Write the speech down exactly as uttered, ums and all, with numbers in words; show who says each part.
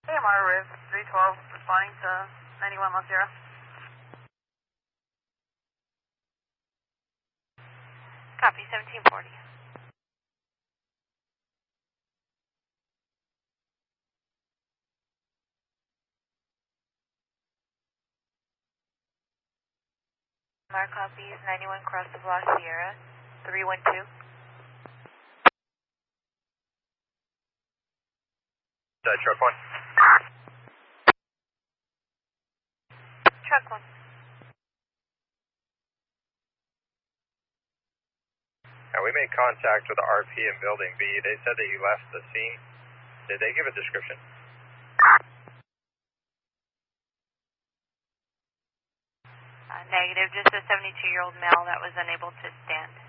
Speaker 1: A M R Riv three twelve responding to ninety-one Los Sierra.
Speaker 2: Copy, seventeen forty. Mar copies ninety-one cross of Los Sierra, three one two.
Speaker 3: Uh, truck one.
Speaker 2: Truck one.
Speaker 3: Now, we made contact with the R P in building B. They said that you left the scene. Did they give a description?
Speaker 2: Uh, negative, just a seventy-two-year-old male that was unable to stand.